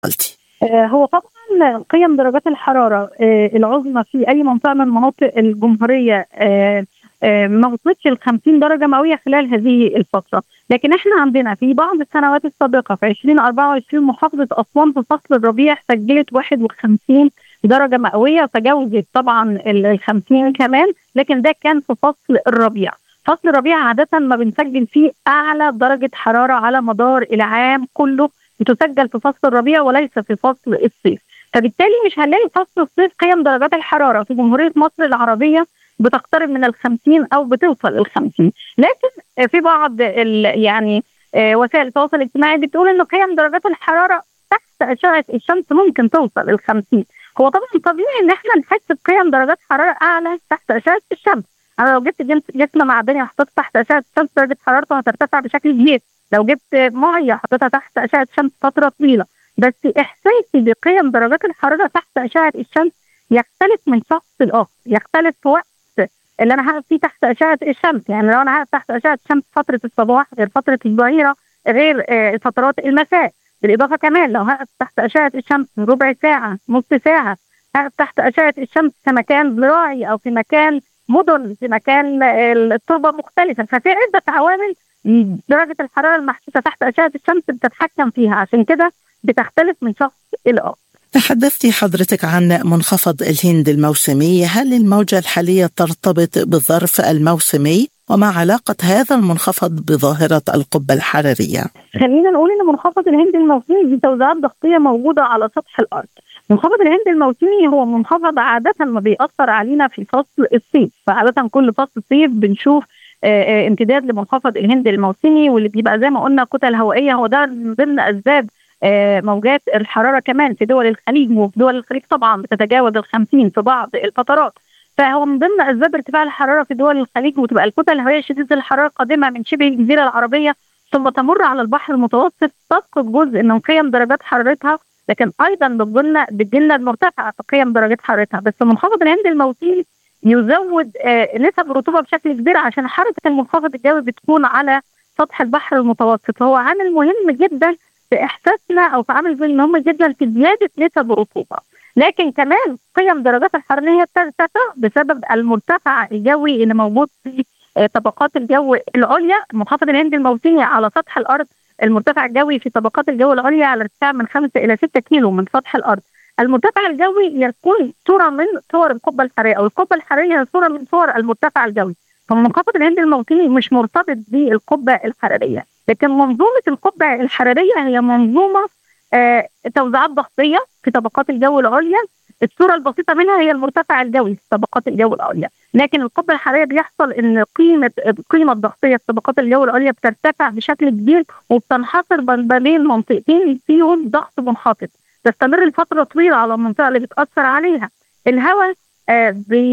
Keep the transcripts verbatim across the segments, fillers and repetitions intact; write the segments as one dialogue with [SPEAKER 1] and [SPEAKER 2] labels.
[SPEAKER 1] قلتي.
[SPEAKER 2] آه، هو طبعا قيم درجات الحرارة آه، العظمى في أي منطقة من مناطق الجمهورية آه، آه، ما وصلتش ل خمسين درجة مئوية خلال هذه الفترة، لكن احنا عندنا في بعض السنوات السابقة في ألفين وأربعة وعشرين محافظة أسوان في فصل الربيع سجلت واحد وخمسين درجة مئوية، وتجاوزت طبعا ال خمسين كمان، لكن ده كان في فصل الربيع. فصل الربيع عادة ما بنسجل فيه أعلى درجة حرارة على مدار العام كله، بتسجل في فصل الربيع وليس في فصل الصيف. فبالتالي مش هنلاقي فصل الصيف قيم درجات الحرارة في جمهورية مصر العربية بتقترب من الخمسين أو بتوصل الخمسين، لكن في بعض يعني وسائل التواصل الاجتماعي بتقول إنه قيم درجات الحرارة تحت أشعة الشمس ممكن توصل الخمسين. هو طبعا طبيعي إن احنا نحس بقيم درجات حرارة أعلى تحت أشعة الشمس. أنا لو جبت جسم معدني وحطيته تحت أشعة الشمس درجة حرارته هترتفع بشكل كبير، لو جبت ميه حطيتها تحت اشعه الشمس فتره طويله، بس احساسي بقيم درجات الحراره تحت اشعه الشمس يختلف من شخص لاخر، يختلف في وقت اللي انا هقف فيه تحت اشعه الشمس. يعني لو انا هقف تحت اشعه الشمس فتره الصباح غير فتره الظهيره غير آه فترات المساء. بالاضافه كمان لو هقف تحت اشعه الشمس ربع ساعه نص ساعه، هقف تحت اشعه الشمس في مكان زراعي او في مكان مدن، في مكان التربه مختلفه. ففي عده عوامل درجة الحرارة المحسوسة تحت أشعة الشمس بتتحكم فيها، عشان كده بتختلف من شخص إلى آخر.
[SPEAKER 1] تحدثتي حضرتك عن منخفض الهند الموسمي، هل الموجة الحالية ترتبط بالظرف الموسمي؟ وما علاقة هذا المنخفض بظاهرة القبة الحرارية؟
[SPEAKER 2] خلينا نقول إن منخفض الهند الموسمي دي توزيعات ضغطية موجودة على سطح الأرض. منخفض الهند الموسمي هو منخفض عادة ما بيأثر علينا في فصل الصيف، فعادة كل فصل صيف بنشوف آه امتداد لمنخفض الهند الموسمي، واللي بيبقى زي ما قلنا كتل هوائيه. هو ده من ضمن اسباب آه موجات الحراره كمان في دول الخليج، وفي دول الخليج طبعا بتتجاوز الخمسين في بعض الفترات. فهو من ضمن اسباب ارتفاع الحراره في دول الخليج، وتبقى الكتل الهوائيه شديده الحراره قادمه من شبه الجزيره العربيه ثم تمر على البحر المتوسط، تفقد جزء من قيم درجات حرارتها، لكن ايضا بتجيلنا بتجيلنا المرتفعه في قيم درجات حرارتها. بس منخفض الهند الموسمي يزود آه نسب الرطوبه بشكل كبير عشان حركه المنخفض الجوي بتكون على سطح البحر المتوسط، فهو عامل مهم جدا في احساسنا او في عامل مهم جدا في زياده نسب الرطوبه. لكن كمان قيم درجات الحراره ترتفع بسبب المرتفع الجوي اللي موجود في آه طبقات الجو العليا. منخفض الهند الموسمي على سطح الارض، المرتفع الجوي في طبقات الجو العليا على ارتفاع من خمسة الى ستة كيلو من سطح الارض. المرتفع الجوي يكون صوره من صور القبه الحراريه، او القبه الحراريه هي صوره من صور المرتفع الجوي. فمنخفض الهند الموسمي مش مرتبط بالقبه الحراريه، لكن منظومه القبه الحراريه هي منظومه آه توزيعات ضغطيه في طبقات الجو العليا. الصوره البسيطه منها هي المرتفع الجوي في طبقات الجو العليا، لكن القبه الحراريه بيحصل ان قيمه القيمه الضغطيه في طبقات الجو العليا بترتفع بشكل كبير، وبتنحصر بين منطقتين فيهم ضغط منخفض تستمر لفتره طويله على المنطقه اللي بتاثر عليها. الهواء آه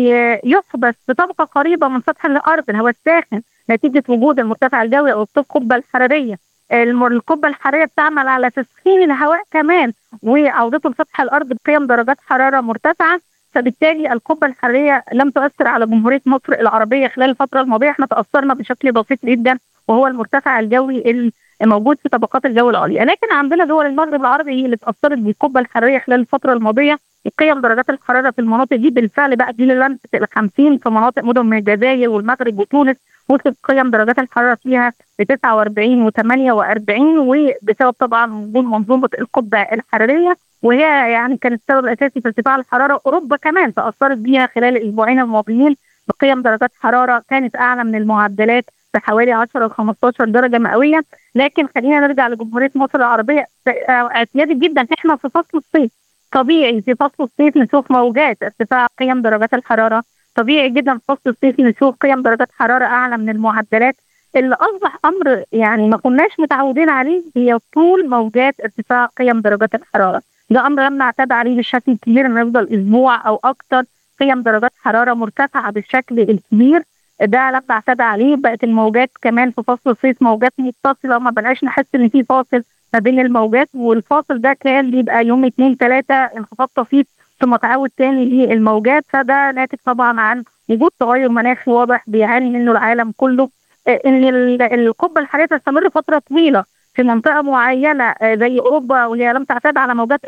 [SPEAKER 2] بيحبس بطبقه قريبه من سطح الارض، الهواء الساخن، نتيجه وجود المرتفع الجوي او القبه الحراريه. القبه الحراريه بتعمل على تسخين الهواء كمان وعودته لسطح الارض بقيم درجات حراره مرتفعه، فبالتالي القبه الحراريه لم تؤثر على جمهوريه مصر العربيه خلال الفتره الماضيه. احنا تاثرنا بشكل بسيط جدا، وهو المرتفع الجوي الموجود في طبقات الجو العليا. لكن عندنا دول المغرب العربي هي اللي اتاثرت بالقبه الحراريه خلال الفتره الماضيه. قيم درجات الحراره في المناطق دي بالفعل بقى دي لمست ال خمسين في مناطق مدن من الجزائر والمغرب وتونس، وصلت قيم درجات الحراره فيها ل تسعة وأربعين وثمانية وأربعين، وبسبب طبعا وجود منظومه القبه الحراريه، وهي يعني كانت السبب الاساسي في ارتفاع الحراره. اوروبا كمان تاثرت بيها خلال الاسبوعين الماضيين بقيم درجات حراره كانت اعلى من المعدلات بحوالي عشرة ل خمستاشر درجه مئويه. لكن خلينا نرجع لجمهوريه مصر العربيه، اعتيادي جدا احنا في فصل الصيف، طبيعي في فصل الصيف نشوف موجات ارتفاع قيم درجات الحراره، طبيعي جدا في فصل الصيف نشوف قيم درجات حراره اعلى من المعدلات. اللي اصبح امر يعني ما كناش متعودين عليه هي طول موجات ارتفاع قيم درجات الحراره. ده امر لم نعتاد عليه بالشكل الكبير ان نفضل اسبوع او اكثر قيم درجات حراره مرتفعه بالشكل الكبير، ده لم نعتاد عليه. بقت الموجات كمان في فصل الصيف موجات متصله، ما بقناش نحس ان في فاصل ما بين الموجات، والفاصل ده كان بيبقى يوم اتنين تلاته انخفاض طفيف ثم تعود تاني للموجات. فده ناتج طبعا عن وجود تغير مناخي واضح بيعاني منه العالم كله، ان القبه الحراريه تستمر فتره طويله في منطقه معينه زي اوروبا وهي لم تعتاد على موجات